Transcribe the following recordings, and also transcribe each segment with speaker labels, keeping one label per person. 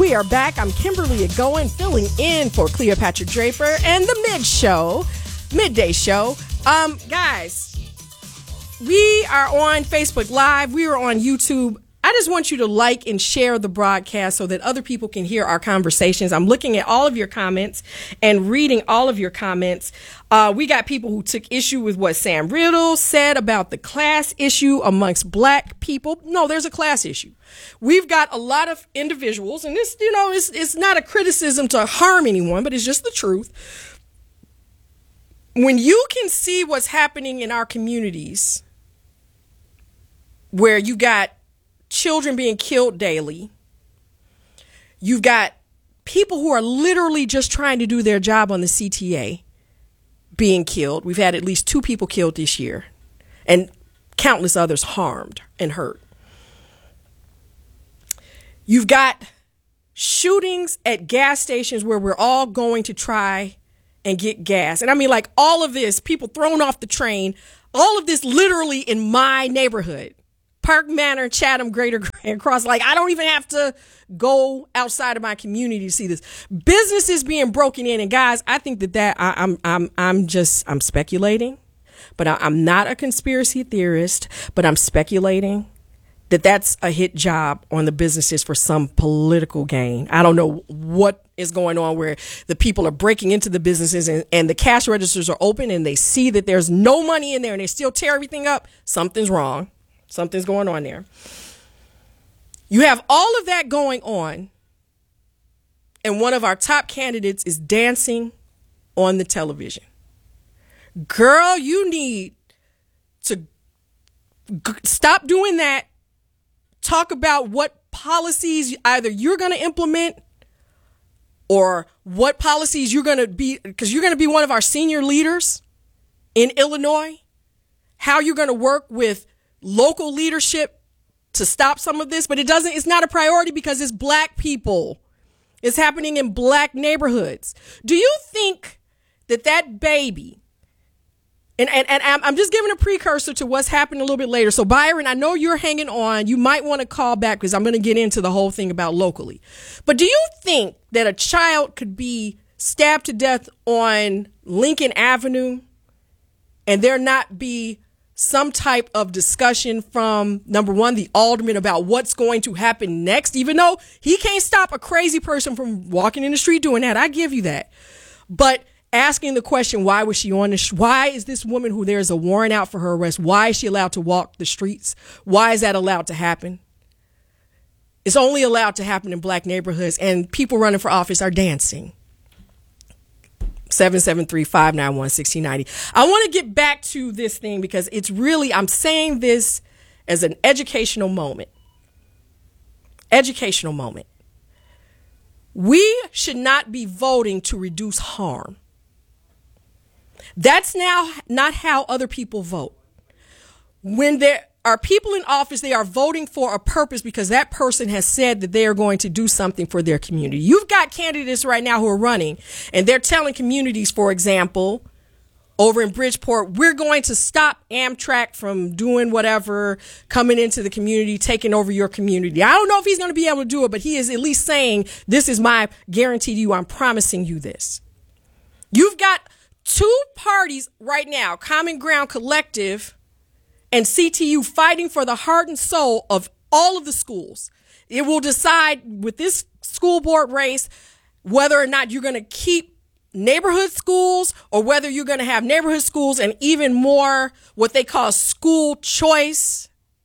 Speaker 1: We are back. I'm Kimberly Agoin, filling in for Cleopatra Draper and the midday show. Guys, we are on Facebook Live. We are on YouTube. I just want you to like and share the broadcast so that other people can hear our conversations. I'm looking at all of your comments and reading all of your comments. We got people who took issue with what Sam Riddle said about the class issue amongst black people. No, there's a class issue. We've got a lot of individuals, and this, it's not a criticism to harm anyone, but it's just the truth. When you can see what's happening in our communities, where you got children being killed daily, you've got people who are literally just trying to do their job on the CTA being killed. We've had at least 2 people killed this year and countless others harmed and hurt. You've got shootings at gas stations where we're all going to try and get gas. And I mean, like, all of this, people thrown off the train, all of this literally in my neighborhood. Park Manor, Chatham, Greater Grand Cross. Like, I don't even have to go outside of my community to see this. Businesses being broken in. And guys, I think that I'm speculating, but I'm not a conspiracy theorist, but I'm speculating that that's a hit job on the businesses for some political gain. I don't know what is going on where the people are breaking into the businesses and the cash registers are open and they see that there's no money in there and they still tear everything up. Something's wrong. Something's going on there. You have all of that going on, and one of our top candidates is dancing on the television. Girl, you need to stop doing that. Talk about what policies either you're going to implement or what policies you're going to be, because you're going to be one of our senior leaders in Illinois, how you're going to work with local leadership to stop some of this, but it's not a priority because it's black people. It's happening in black neighborhoods. Do you think that baby, and I'm just giving a precursor to what's happening a little bit later. So Byron, I know you're hanging on. You might want to call back because I'm going to get into the whole thing about locally. But do you think that a child could be stabbed to death on Lincoln Avenue and there not be some type of discussion from, number one, the alderman about what's going to happen next, even though he can't stop a crazy person from walking in the street doing that? I give you that. But asking the question, why was she on why is this woman who there's a warrant out for her arrest, why is she allowed to walk the streets? Why is that allowed to happen? It's only allowed to happen in black neighborhoods, and people running for office are dancing. 773-591-1690. I want to get back to this thing because it's really, I'm saying this as an educational moment. Educational moment. We should not be voting to reduce harm. That's now not how other people vote. When there are people in office, they are voting for a purpose because that person has said that they are going to do something for their community. You've got candidates right now who are running and they're telling communities, for example, over in Bridgeport, we're going to stop Amtrak from doing whatever, coming into the community, taking over your community. I don't know if he's going to be able to do it, but he is at least saying, this is my guarantee to you. I'm promising you this. You've got 2 parties right now, Common Ground Collective and CTU, fighting for the heart and soul of all of the schools. It will decide with this school board race whether or not you're going to keep neighborhood schools or whether you're going to have neighborhood schools and even more what they call school choice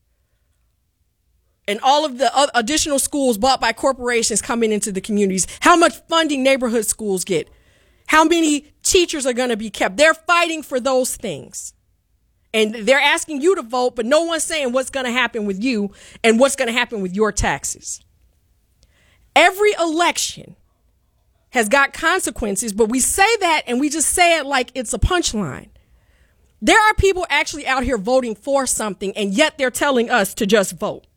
Speaker 1: and all of the additional schools bought by corporations coming into the communities. How much funding neighborhood schools get? How many teachers are going to be kept? They're fighting for those things. And they're asking you to vote, but no one's saying what's going to happen with you and what's going to happen with your taxes. Every election has got consequences, but we say that and we just say it like it's a punchline. There are people actually out here voting for something, and yet they're telling us to just vote.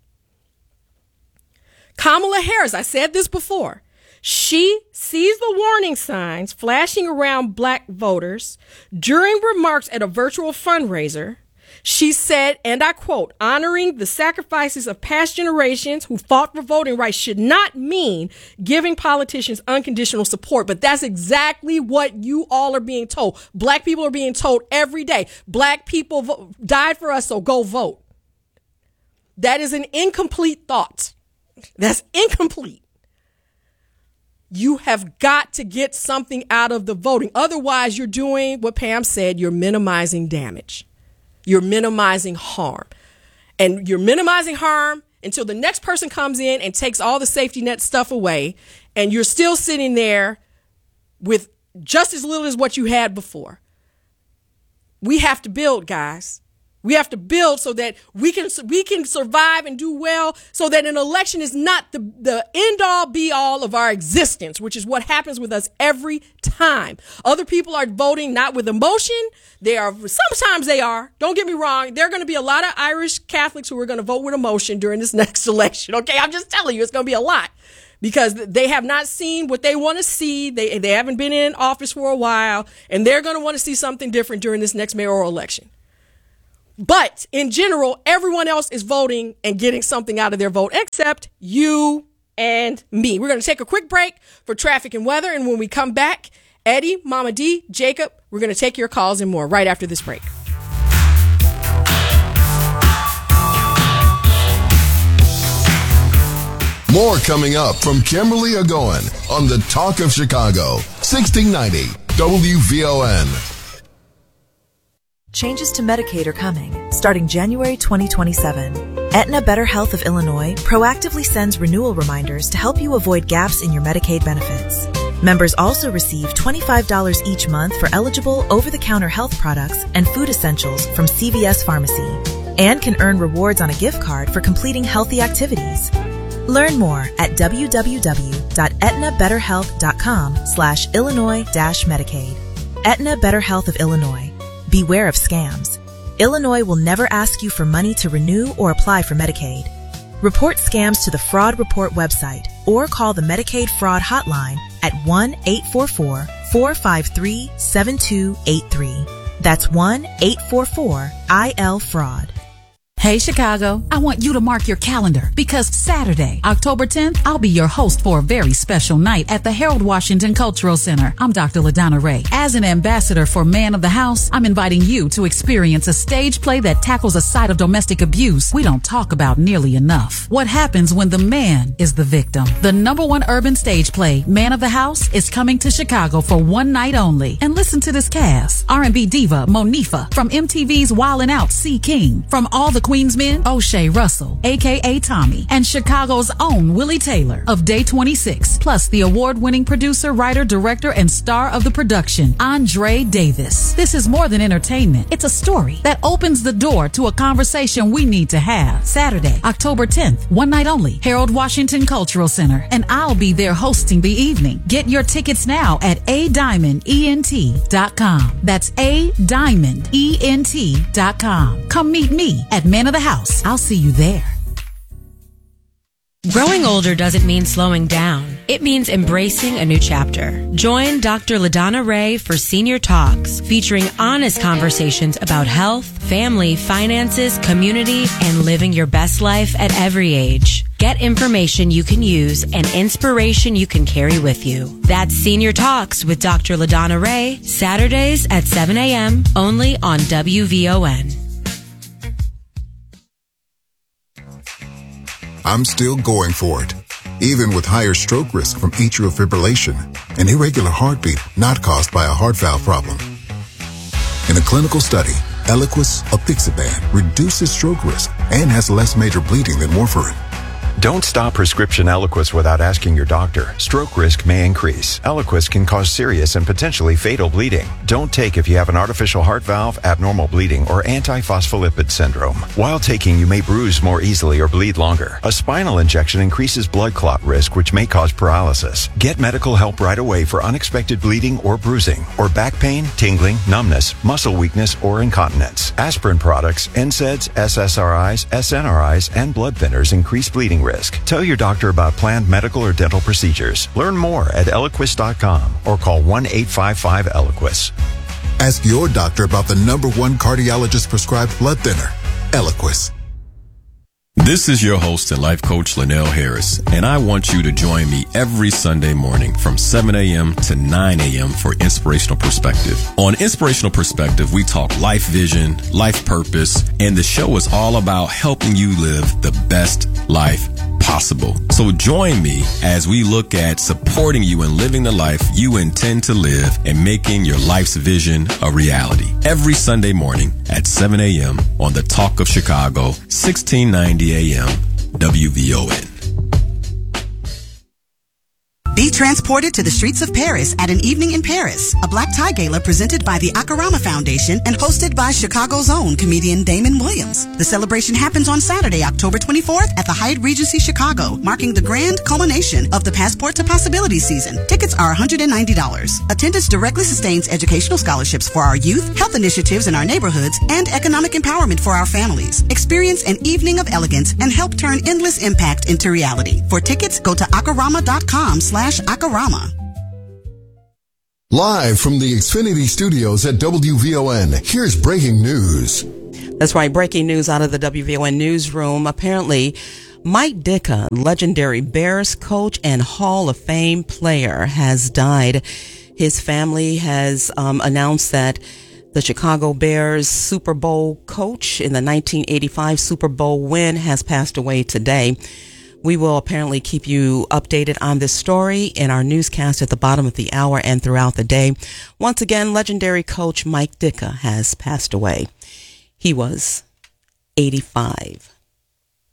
Speaker 1: Kamala Harris, I said this before, she sees the warning signs flashing around black voters during remarks at a virtual fundraiser She said, and I quote, honoring the sacrifices of past generations who fought for voting rights should not mean giving politicians unconditional support. But that's exactly what you all are being told. Black people are being told every day. Black people died for us, so go vote. That is an incomplete thought. That's incomplete. You have got to get something out of the voting. Otherwise, you're doing what Pam said, you're minimizing damage. You're minimizing harm. And you're minimizing harm until the next person comes in and takes all the safety net stuff away. And you're still sitting there with just as little as what you had before. We have to build, guys. We have to build so that we can survive and do well, so that an election is not the end all be all of our existence, which is what happens with us every time. Other people are voting not with emotion. Sometimes they are. Don't get me wrong. There are going to be a lot of Irish Catholics who are going to vote with emotion during this next election. Okay. I'm just telling you, it's going to be a lot because they have not seen what they want to see. They haven't been in office for a while, and they're going to want to see something different during this next mayoral election. But in general, everyone else is voting and getting something out of their vote except you and me. We're going to take a quick break for traffic and weather. And when we come back, Eddie, Mama D, Jacob, we're going to take your calls and more right after this break.
Speaker 2: More coming up from Kimberly Agoin on the Talk of Chicago, 1690 WVON.
Speaker 3: Changes to Medicaid are coming, starting January 2027. Aetna Better Health of Illinois proactively sends renewal reminders to help you avoid gaps in your Medicaid benefits. Members also receive $25 each month for eligible over-the-counter health products and food essentials from CVS Pharmacy, and can earn rewards on a gift card for completing healthy activities. Learn more at www.aetnabetterhealth.com/Illinois-Medicaid. Aetna Better Health of Illinois. Beware of scams. Illinois will never ask you for money to renew or apply for Medicaid. Report scams to the Fraud Report website or call the Medicaid Fraud Hotline at 1-844-453-7283. That's 1-844-IL-FRAUD.
Speaker 4: Hey Chicago, I want you to mark your calendar because Saturday, October 10th, I'll be your host for a very special night at the Harold Washington Cultural Center. I'm Dr. LaDonna Ray. As an ambassador for Man of the House, I'm inviting you to experience a stage play that tackles a side of domestic abuse we don't talk about nearly enough. What happens when the man is the victim? The #1 urban stage play, Man of the House, is coming to Chicago for one night only. And listen to this cast. R&B diva Monifa, from MTV's Wildin' Out, C. King, from All the Queen's Men, O'Shea Russell, a.k.a. Tommy, and Chicago's own Willie Taylor of Day 26, plus the award-winning producer, writer, director, and star of the production, Andre Davis. This is more than entertainment. It's a story that opens the door to a conversation we need to have. Saturday, October 10th, one night only, Harold Washington Cultural Center, and I'll be there hosting the evening. Get your tickets now at adiamondent.com. That's adiamondent.com. Come meet me at Man of the House. I'll see you there.
Speaker 5: Growing older doesn't mean slowing down. It means embracing a new chapter. Join Dr. LaDonna Ray for Senior Talks, featuring honest conversations about health, family, finances, community, and living your best life at every age. Get information you can use and inspiration you can carry with you. That's Senior Talks with Dr. LaDonna Ray, Saturdays at 7 a.m., only on WVON.
Speaker 6: I'm still going for it, even with higher stroke risk from atrial fibrillation, an irregular heartbeat not caused by a heart valve problem. In a clinical study, Eliquis apixaban reduces stroke risk and has less major bleeding than warfarin.
Speaker 7: Don't stop prescription Eliquis without asking your doctor. Stroke risk may increase. Eliquis can cause serious and potentially fatal bleeding. Don't take if you have an artificial heart valve, abnormal bleeding, or antiphospholipid syndrome. While taking, you may bruise more easily or bleed longer. A spinal injection increases blood clot risk, which may cause paralysis. Get medical help right away for unexpected bleeding or bruising, or back pain, tingling, numbness, muscle weakness, or incontinence. Aspirin products, NSAIDs, SSRIs, SNRIs, and blood thinners increase bleeding risk. Tell your doctor about planned medical or dental procedures. Learn more at Eliquis.com or call 1-855-ELIQUIS.
Speaker 6: Ask your doctor about the #1 cardiologist prescribed blood thinner, Eliquis.
Speaker 8: This is your host and life coach, Linnell Harris, and I want you to join me every Sunday morning from 7 a.m. to 9 a.m. for Inspirational Perspective. On Inspirational Perspective, we talk life vision, life purpose, and the show is all about helping you live the best life possible. So join me as we look at supporting you in living the life you intend to live and making your life's vision a reality. Every Sunday morning at 7 a.m. on the Talk of Chicago, 1690 a.m. WVON.
Speaker 9: Be transported to the streets of Paris at An Evening in Paris, a black tie gala presented by the Akarama Foundation and hosted by Chicago's own comedian Damon Williams. The celebration happens on Saturday, October 24th at the Hyatt Regency Chicago, marking the grand culmination of the Passport to Possibility season. Tickets are $190. Attendance directly sustains educational scholarships for our youth, health initiatives in our neighborhoods, and economic empowerment for our families. Experience an evening of elegance and help turn endless impact into reality. For tickets, go to akarama.com/Akarama.
Speaker 2: Live from the Xfinity Studios at WVON, here's breaking news.
Speaker 10: That's right, breaking news out of the WVON newsroom. Apparently, Mike Ditka, legendary Bears coach and Hall of Fame player, has died. His family has announced that the Chicago Bears Super Bowl coach in the 1985 Super Bowl win has passed away today. We will apparently keep you updated on this story in our newscast at the bottom of the hour and throughout the day. Once again, legendary coach Mike Ditka has passed away. He was 85.